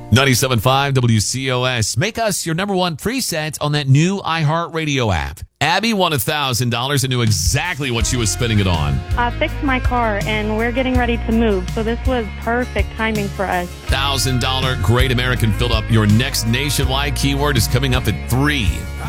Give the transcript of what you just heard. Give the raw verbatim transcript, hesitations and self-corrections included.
ninety-seven point five W C O S. Make us your number one preset on that new iHeartRadio app. Abby won one thousand dollars and knew exactly what she was spending it on. I fixed my car, and we're getting ready to move, so this was perfect timing for us. one thousand dollars Great American Fill Up. Your next nationwide keyword is coming up at three.